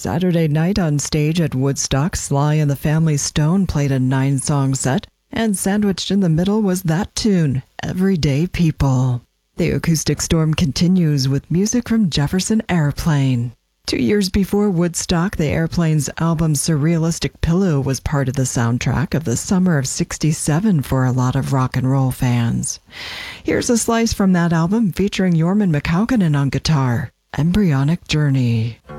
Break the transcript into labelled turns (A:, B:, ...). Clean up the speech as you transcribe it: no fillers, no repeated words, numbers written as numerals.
A: Saturday night on stage at Woodstock, Sly and the Family Stone played a 9-song set, and sandwiched in the middle was that tune, Everyday People. The acoustic storm continues with music from Jefferson Airplane. 2 years before Woodstock, the Airplane's album Surrealistic Pillow was part of the soundtrack of the summer of '67 for a lot of rock and roll fans. Here's a slice from that album featuring Jorman McCaukenan on guitar, Embryonic Journey.